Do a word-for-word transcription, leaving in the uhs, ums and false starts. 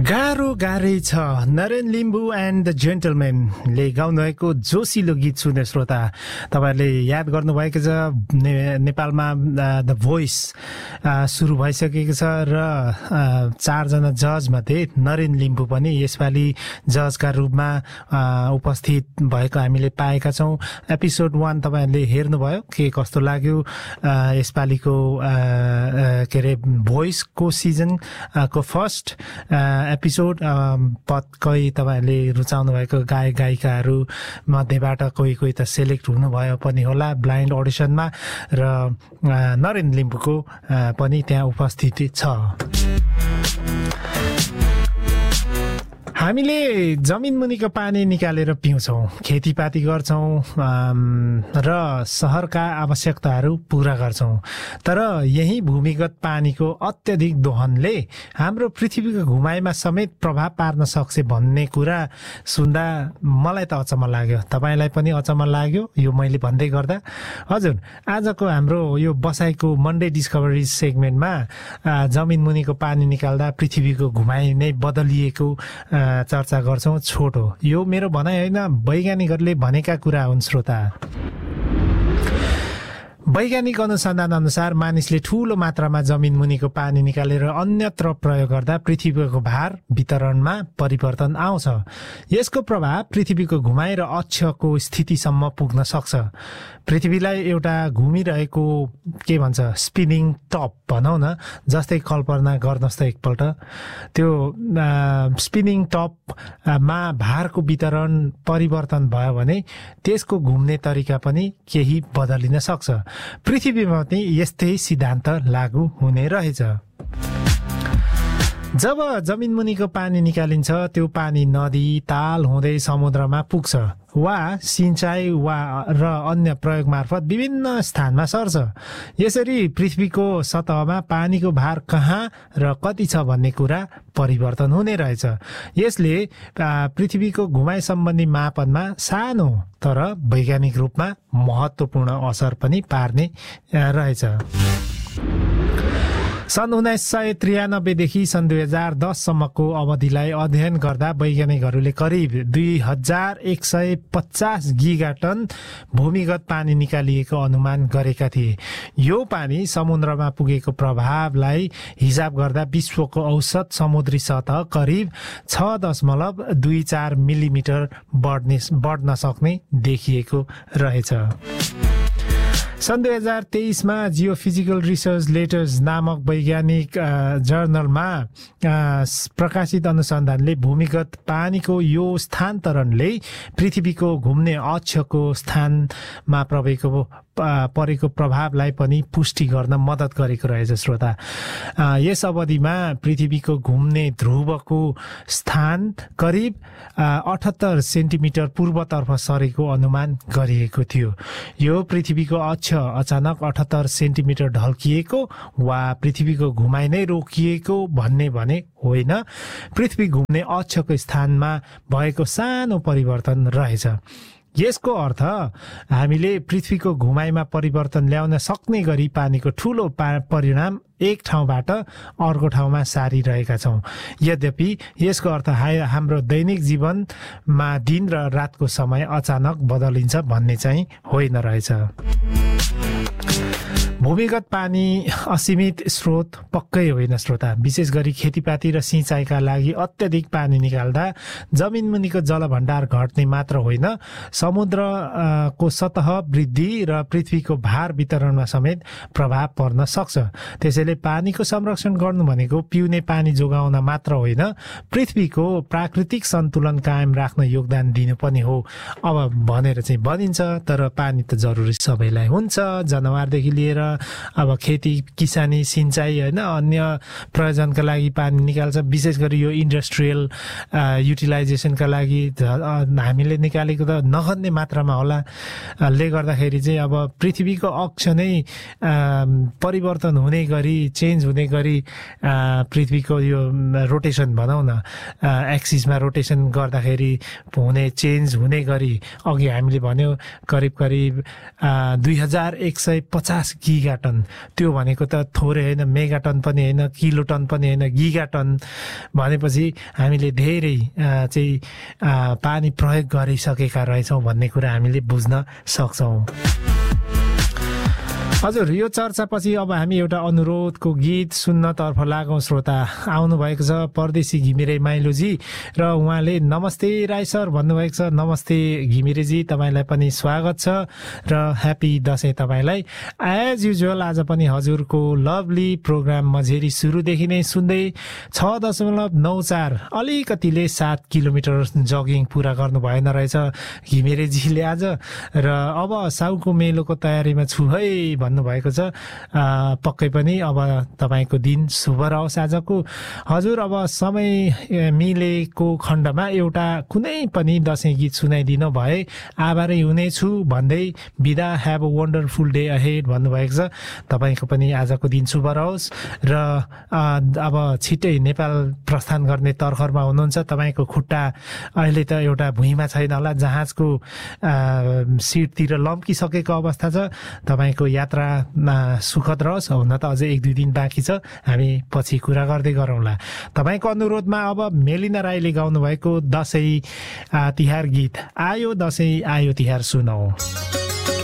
गाह्रो गाह्रै छ नरेन लिम्बू एन्ड द जेन्टलम्यानले गाउनुभएको जोसिलो गीत सुने श्रोता तपाईँहरूले याद गर्नुभएको छ ने, नेपालमा द भोइस सुरु भइसकेको छ र चारजना जज मध्ये नरेन लिम्बू पनि यसपालि जजका रूपमा उपस्थित भएको हामीले पाएका छौँ। एपिसोड वान तपाईँहरूले हेर्नुभयो के कस्तो लाग्यो यसपालिको के अरे भोइसको सिजनको फर्स्ट एपिसोड पक्कै तपाईँहरूले रुचाउनु भएको गायक गायिकाहरू मध्येबाट कोही कोही त सेलेक्ट हुनुभयो पनि होला ब्लाइन्ड अडिसनमा र नरेन लिम्बूको पनि त्यहाँ उपस्थिति छ। हामीले जमिन मुनिको पानी निकालेर पिउँछौँ, खेतीपाती गर्छौँ र सहरका आवश्यकताहरू पुरा गर्छौँ, तर यही भूमिगत पानीको अत्यधिक दोहनले हाम्रो पृथ्वीको घुमाइमा समेत प्रभाव पार्न सक्छ भन्ने कुरा सुन्दा मलाई त अचम्म लाग्यो। तपाईँलाई पनि अचम्म लाग्यो यो मैले भन्दै गर्दा? हजुर, आजको हाम्रो यो बसाइको मन्डे डिस्कभरी सेगमेन्टमा जमिन मुनिको पानी निकाल्दा पृथ्वीको घुमाइ नै बदलिएको चर्चा गर्छौँ। छोटो यो मेरो भनाइ होइन, वैज्ञानिकहरूले भनेका कुरा हुन् श्रोता। वैज्ञानिक अनुसन्धान अनुसार मानिसले ठूलो मात्रामा जमिन मुनिको पानी निकालेर अन्यत्र प्रयोग गर्दा पृथ्वीको भार वितरणमा परिवर्तन आउँछ। यसको प्रभाव पृथ्वीको घुमाइ र अक्षको स्थितिसम्म पुग्न सक्छ। पृथ्वीलाई एउटा घुमिरहेको के भन्छ स्पिनिङ टप भनौँ न, जस्तै कल्पना गर्नुहोस् त एकपल्ट। त्यो स्पिनिङ टपमा भारको वितरण परिवर्तन भयो भने त्यसको घुम्ने तरिका पनि केही बदलिन सक्छ। पृथ्वीमा पनि यस्तै सिद्धान्त लागू हुने रहेछ। जब जमिन मुनिको पानी निकालिन्छ त्यो पानी नदी ताल हुँदै समुद्रमा पुग्छ वा सिंचाइ वा र अन्य प्रयोग मार्फत विभिन्न स्थानमा सर्छ। यसरी पृथ्वीको सतहमा पानीको भार कहाँ र कति छ भन्ने कुरा परिवर्तन हुने रहेछ। यसले पृथ्वीको घुमाइ सम्बन्धी मापनमा सानो तर वैज्ञानिक रूपमा महत्त्वपूर्ण असर पनि पार्ने रहेछ। सन् उन्नाइस सय त्रियानब्बेदेखि सन् दुई हजार दससम्मको अवधिलाई अध्ययन गर्दा वैज्ञानिकहरूले करिब दुई हजार एक सय पचास गिगाटन भूमिगत पानी निकालिएको अनुमान गरेका थिए। यो पानी समुद्रमा पुगेको प्रभावलाई हिसाब गर्दा विश्वको औसत समुद्री सतह करिब छ दशमलव दुई चार मिलिमिटर बढ्ने बढ्न सक्ने देखिएको रहेछ। सन् दुई हजार तेइसमा जियोफिजिकल रिसर्च लेटर्स नामक वैज्ञानिक जर्नलमा प्रकाशित अनुसन्धानले भूमिगत पानीको यो स्थानान्तरणले पृथ्वीको घुम्ने अक्षको स्थानमा प्रवेको परेको प्रभावलाई पनि पुष्टि गर्न मद्दत गरेको रहेछ श्रोता। यस अवधिमा पृथ्वीको घुम्ने ध्रुवको स्थान करिब अठहत्तर सेन्टिमिटर पूर्वतर्फ सरेको अनुमान गरिएको थियो। यो पृथ्वीको अक्ष अचानक अठहत्तर सेन्टिमिटर ढल्किएको वा पृथ्वीको घुमाइ नै रोकिएको भन्ने भने होइन, पृथ्वी घुम्ने अक्षको स्थानमा भएको सानो परिवर्तन रहेछ। यसको अर्थ हामीले पृथ्वीको घुमाइमा परिवर्तन ल्याउन सक्ने गरी पानीको ठूलो परिणाम एक ठाउँबाट अर्को ठाउँमा सारिरहेका छौँ। यद्यपि यसको अर्थ हाम्रो दैनिक जीवनमा दिन र रातको समय अचानक बदलिन्छ भन्ने चाहिँ होइन रहेछ। भूमिगत पानी असीमित स्रोत पक्कै होइन श्रोता। विशेष गरी खेतीपाती र सिंचाइका लागि अत्यधिक पानी निकाल्दा जमिन मुनिको जलभण्डार घट्ने मात्र होइन, समुद्रको सतह वृद्धि र पृथ्वीको भार वितरणमा समेत प्रभाव पर्न सक्छ। त्यसैले पानीको संरक्षण गर्नु भनेको पिउने पानी जोगाउन मात्र होइन, पृथ्वीको प्राकृतिक सन्तुलन कायम राख्न योगदान दिनु पनि हो। अब भनेर चाहिँ भनिन्छ, तर पानी त जरुरी सबैलाई हुन्छ, जनावरदेखि लिएर अब खेती किसानी सिंचाइ होइन अन्य प्रयोजनका लागि पानी निकाल्छ। विशेष गरी यो इन्डस्ट्रियल युटिलाइजेसनका लागि हामीले निकालेको त नगन्य मात्रामा होला ले गर्दाखेरि चाहिँ अब पृथ्वीको अक्ष नै परिवर्तन हुने गरी चेन्ज हुने गरी पृथ्वीको यो रोटेसन भनौँ न एक्सिसमा रोटेसन गर्दाखेरि हुने चेन्ज हुने गरी अघि हामीले भन्यो करिब करिब दुई हजार एक सय पचास गिगा गिगाटन, त्यो भनेको त थोरै होइन, मेगाटन पनि होइन, किलोटन पनि होइन, गिगाटन भनेपछि हामीले धेरै चाहिँ पानी प्रयोग गरिसकेका रहेछौँ भन्ने कुरा हामीले बुझ्न सक्छौँ। हजुर, यो चर्चापछि अब हामी एउटा अनुरोधको गीत सुन्नतर्फ लागौँ। श्रोता आउनुभएको छ परदेशी घिमिरे माइलोजी र उहाँले नमस्ते राई सर भन्नुभएको छ। नमस्ते घिमिरेजी, तपाईँलाई पनि स्वागत छ र ह्याप्पी दसैँ तपाईँलाई। एज युजुअल आज पनि हजुरको लभली प्रोग्राम मझेरी सुरुदेखि नै सुन्दै छ दशमलव नौ चार अलिकतिले सात किलोमिटर जगिङ पुरा गर्नु भएन रहेछ घिमिरेजीले आज, र अब साउको मेलोको तयारीमा छु है भन्नुभएको छ। पक्कै पनि अब तपाईँको दिन शुभ रहोस् आजको। हजुर, अब समय मिलेको खण्डमा एउटा कुनै पनि दसैँ गीत सुनाइदिनु भए आभारी हुनेछु भन्दै बिदा। Have a wonderful day ahead भन्नुभएको छ। तपाईँको पनि आजको दिन शुभ रहोस् र अब छिट्टै नेपाल प्रस्थान गर्ने तर्खरमा हुनुहुन्छ। तपाईँको खुट्टा अहिले त एउटा भुइँमा छैन होला, जहाजको सिटतिर लम्किसकेको अवस्था छ। तपाईँको यात्रा सुखद रहोस्। हुन त अझै एक दुई दिन बाँकी छ, हामी पछि कुरा गर्दै गरौँला। तपाईँको अनुरोधमा अब मेलिना राईले गाउनु भएको दसैँ तिहार गीत आयो दसैँ आयो तिहार सुनौ।